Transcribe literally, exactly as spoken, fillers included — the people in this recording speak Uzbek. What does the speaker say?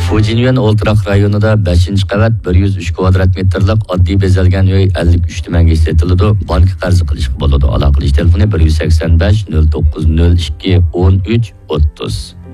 Fujinyan o'ltiraq rayonida beshinchi qavat bir yuz uch kvadrat metrlik oddiy bezalgan uy ellik uch tumanga sotiladi. Bank qarzi qilishga bo'ladi. Aloqalash telefoni bir sakson besh nol to'qqiz nol ikki o'n uch o'ttiz.